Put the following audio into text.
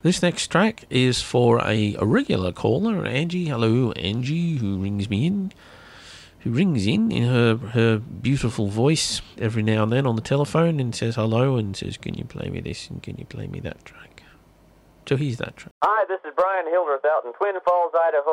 This next track is for a regular caller, Angie. Hello, Angie, who rings in her beautiful voice every now and then on the telephone and says hello and says, can you play me this and can you play me that track? So here's that track. Hi, this is Brian Hildreth out in Twin Falls, Idaho,